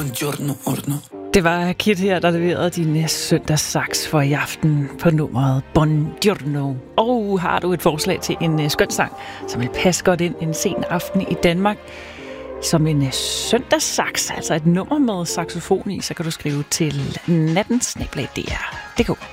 Buongiorno, orno. Det var Kit her, der leverede din søndagssaks for i aften på nummeret Buongiorno. Og har du et forslag til en skøn sang, som vil passe godt ind en sen aften i Danmark, som en søndagssaks, altså et nummer med saxofon i, så kan du skrive til natten@dr.dk.